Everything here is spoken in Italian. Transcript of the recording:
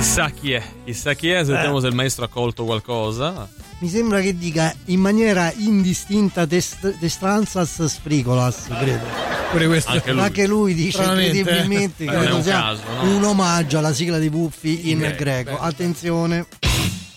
Chissà chi è, sentiamo se il maestro ha colto qualcosa. Mi sembra che dica in maniera indistinta destranzas sfrigolas, credo. Pure questo. Anche lui dice incredibilmente che sia no? un omaggio alla sigla dei Puffi in greco. Attenzione.